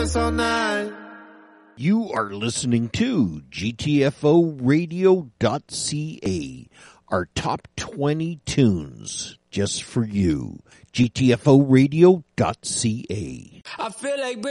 all night. You are listening to GTFOradio.ca, our top 20 tunes just for you. GTFOradio.ca. I feel like